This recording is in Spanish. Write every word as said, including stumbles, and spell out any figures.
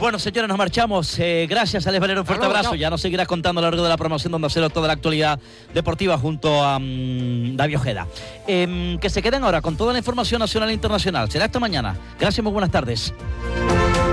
Bueno, señores, nos marchamos. Eh, gracias, Alex Valero, un fuerte luego, abrazo. chao. Ya nos seguirás contando a lo largo de la promoción donde hacer toda la actualidad deportiva junto a um, David Ojeda. Eh, que se queden ahora con toda la información nacional e internacional. Será esta mañana. Gracias, muy buenas tardes.